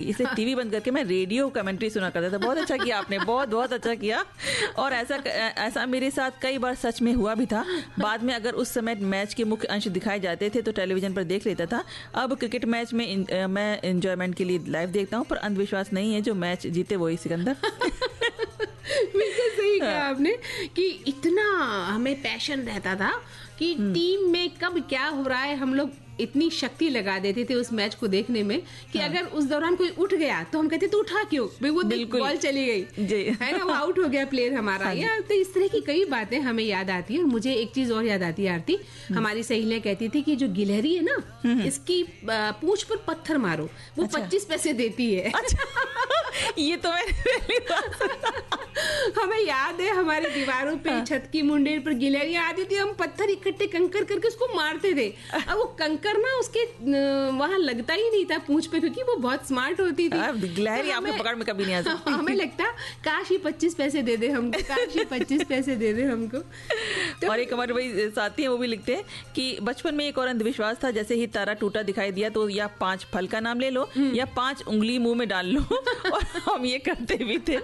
इसलिए टीवी बंद करके मैं रेडियो कमेंट्री सुना करता था। बहुत अच्छा किया आपने, बहुत बहुत अच्छा किया। और ऐसा मेरे साथ कई बार सच में हुआ भी था। बाद में अगर उस समय मैच के मुख्य अंश दिखाए जाते थे तो टेलीविजन पर देख लेता था। अब क्रिकेट मैच में मैं एंजॉयमेंट के लिए लाइव देखता हूँ, पर अंधविश्वास नहीं है, जो मैच जीते वही सिकंदर। बिल्कुल सही कहा आपने कि इतना हमें पैशन रहता था कि टीम में कब क्या हो रहा है हम लोग इतनी शक्ति लगा देते थे उस मैच को देखने में कि अगर उस दौरान कोई उठ गया तो हम कहते तू उठा क्यों भाई, वो बॉल चली गई है ना, वो आउट हो गया प्लेयर हमारा। या तो इस तरह की कई बातें हमें याद आती है। और मुझे एक चीज और याद आती है आरती, हमारी सहेलियां कहती थी कि जो गिलहरी है ना, इसकी पूंछ पर पत्थर मारो, वो 25 पैसे देती है। ये तो हमें याद है हमारे दीवारों पे छत की मुंडेर पर गिलहरियां आती थी, हम पत्थर इकट्ठे कंकर करके उसको मारते थे। अब वो कंकर ना उसके वहां लगता ही नहीं था पूंछ पे, क्योंकि वो बहुत स्मार्ट होती थी। गिलहरी आपके पकड़ में कभी नहीं आ सकती। हमें लगता काश ये 25 पैसे दे दे हमको, काश ये 25 पैसे दे दे हमको। तो और एक हमारे भाई साथी हैं, वो भी लिखते हैं कि बचपन में एक और अंधविश्वास था, जैसे ही तारा टूटा दिखाई दिया तो या 5 फल का नाम ले लो या 5 उंगली मुंह में डाल लो। और हम ये करते भी थे।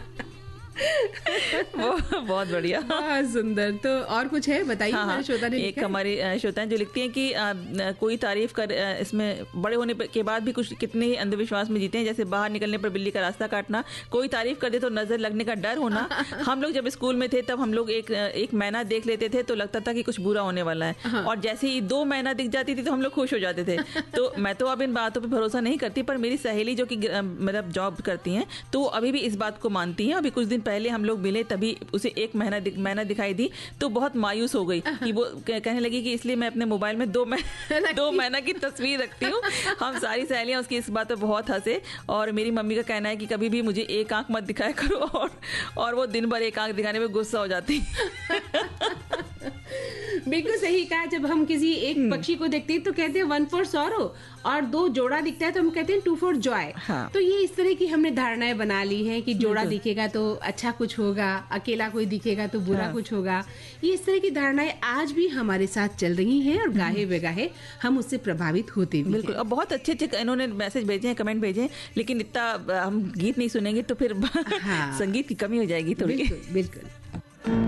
वो बहुत बढ़िया, बहुत सुंदर। तो और कुछ है बताइए। हाँ, श्रोता ने एक हमारी श्रोता हैं जो लिखती हैं कि कोई तारीफ कर इसमें बड़े होने के बाद भी कुछ कितने ही अंधविश्वास में जीते हैं, जैसे बाहर निकलने पर बिल्ली का रास्ता काटना, कोई तारीफ कर दे तो नजर लगने का डर होना। हम लोग जब स्कूल में थे तब हम लोग एक मैना देख लेते थे तो लगता था कि कुछ बुरा होने वाला है, और जैसे ही 2 मैना दिख जाती थी तो हम लोग खुश हो जाते थे। तो मैं तो अब इन बातों पर भरोसा नहीं करती, पर मेरी सहेली जो कि मतलब जॉब करती हैं तो अभी भी इस बात को मानती हैं। अभी कुछ दिन पहले हम लोग मिले, तभी उसे एक मैना दिखाई दी तो बहुत मायूस हो गई कि वो कहने लगी कि इसलिए मैं अपने मोबाइल में 2 मैना की तस्वीर रखती हूँ। हम सारी सहेलियां उसकी इस बात पर बहुत हंसे, और मेरी मम्मी का कहना है कि कभी भी मुझे एक आंख मत दिखाया करो, और वो दिन भर एक आंख दिखाने में गुस्सा हो जाती। बिल्कुल सही कहा। जब हम किसी एक पक्षी को देखते हैं तो कहते हैं 1 फॉर सॉरो, और 2 जोड़ा दिखता है तो हम कहते हैं 2 फॉर जॉय। हाँ। तो ये इस तरह की हमने धारणाएं बना ली हैं कि जोड़ा दिखेगा तो अच्छा कुछ होगा, अकेला कोई दिखेगा तो बुरा कुछ होगा। ये इस तरह की धारणाएं आज भी हमारे साथ चल रही हैं, और गाहे बेगाहे हम उससे प्रभावित होते भी। बिल्कुल। और बहुत अच्छे इन्होंने मैसेज भेजे हैं, कमेंट भेजे हैं, लेकिन इतना हम गीत नहीं सुनेंगे तो फिर संगीत की कमी हो जाएगी थोड़ी। बिल्कुल।